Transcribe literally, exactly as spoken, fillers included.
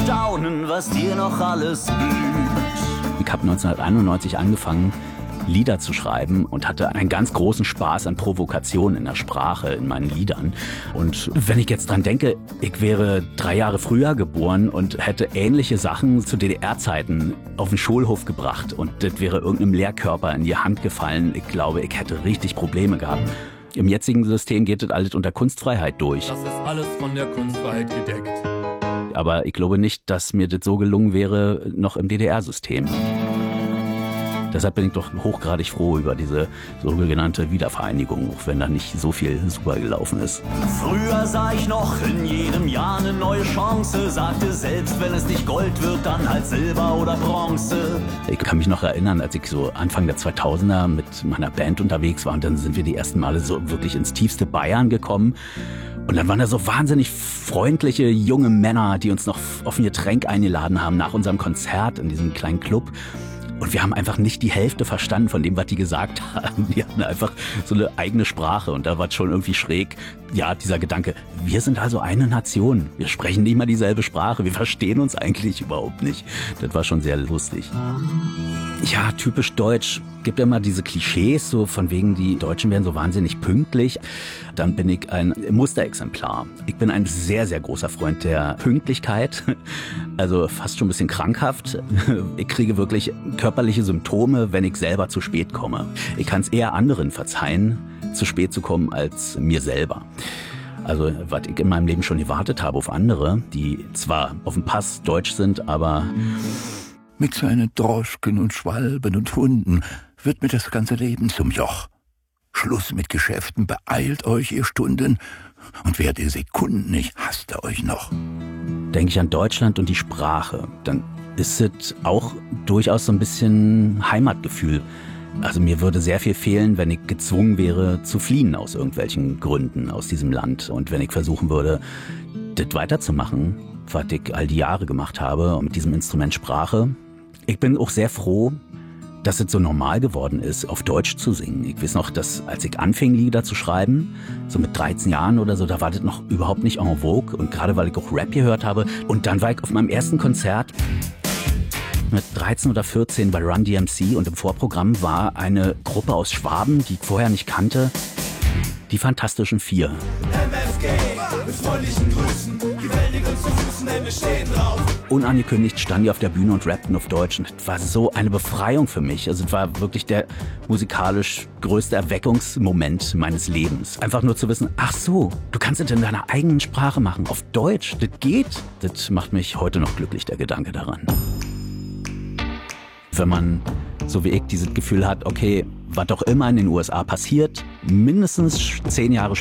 staunen, was dir noch alles blüht. Ich habe neunzehnhunderteinundneunzig angefangen, Lieder zu schreiben und hatte einen ganz großen Spaß an Provokation in der Sprache, in meinen Liedern. Und wenn ich jetzt dran denke, ich wäre drei Jahre früher geboren und hätte ähnliche Sachen zu D D R-Zeiten auf den Schulhof gebracht und das wäre irgendeinem Lehrkörper in die Hand gefallen, ich glaube, ich hätte richtig Probleme gehabt. Im jetzigen System geht das alles unter Kunstfreiheit durch. Das ist alles von der Kunstfreiheit gedeckt. Aber ich glaube nicht, dass mir das so gelungen wäre, noch im D D R-System. Deshalb bin ich doch hochgradig froh über diese sogenannte Wiedervereinigung, auch wenn da nicht so viel super gelaufen ist. Früher sah ich noch in jedem Jahr eine neue Chance, sagte, selbst wenn es nicht Gold wird, dann halt Silber oder Bronze. Ich kann mich noch erinnern, als ich so Anfang der zweitausender mit meiner Band unterwegs war und dann sind wir die ersten Male so wirklich ins tiefste Bayern gekommen. Und dann waren da so wahnsinnig freundliche junge Männer, die uns noch auf ein Getränk eingeladen haben nach unserem Konzert in diesem kleinen Club. Und wir haben einfach nicht die Hälfte verstanden von dem, was die gesagt haben. Die hatten einfach so eine eigene Sprache und da war es schon irgendwie schräg. Ja, dieser Gedanke, wir sind also eine Nation. Wir sprechen nicht mal dieselbe Sprache. Wir verstehen uns eigentlich überhaupt nicht. Das war schon sehr lustig. Ja, typisch deutsch. Gibt ja immer diese Klischees, so von wegen, die Deutschen wären so wahnsinnig pünktlich. Dann bin ich ein Musterexemplar. Ich bin ein sehr, sehr großer Freund der Pünktlichkeit. Also fast schon ein bisschen krankhaft. Ich kriege wirklich körperliche Symptome, wenn ich selber zu spät komme. Ich kann es eher anderen verzeihen, zu spät zu kommen, als mir selber. Also, was ich in meinem Leben schon gewartet habe auf andere, die zwar auf dem Pass deutsch sind, aber... Mit seinen Droschken und Schwalben und Hunden wird mir das ganze Leben zum Joch. Schluss mit Geschäften, beeilt euch, ihr Stunden, und währt ihr Sekunden, ich hasste euch noch. Denke ich an Deutschland und die Sprache, dann ist es auch durchaus so ein bisschen Heimatgefühl. Also mir würde sehr viel fehlen, wenn ich gezwungen wäre zu fliehen aus irgendwelchen Gründen aus diesem Land. Und wenn ich versuchen würde, das weiterzumachen, was ich all die Jahre gemacht habe mit diesem Instrument Sprache. Ich bin auch sehr froh, dass es so normal geworden ist, auf Deutsch zu singen. Ich weiß noch, dass als ich anfing, Lieder zu schreiben, so mit dreizehn Jahren oder so, da war das noch überhaupt nicht en vogue. Und gerade weil ich auch Rap gehört habe. Und dann war ich auf meinem ersten Konzert mit dreizehn oder vierzehn bei Run D M C und im Vorprogramm war eine Gruppe aus Schwaben, die ich vorher nicht kannte, die Fantastischen Vier. M F G mit freundlichen Grüßen, gewältig uns zu Füßen, denn wir stehen drauf. Unangekündigt standen die auf der Bühne und rappten auf Deutsch und das war so eine Befreiung für mich. Also es war wirklich der musikalisch größte Erweckungsmoment meines Lebens. Einfach nur zu wissen, ach so, du kannst es in deiner eigenen Sprache machen, auf Deutsch, das geht. Das macht mich heute noch glücklich, der Gedanke daran. Wenn man, so wie ich, dieses Gefühl hat, okay, was doch immer in den U S A passiert, mindestens zehn Jahre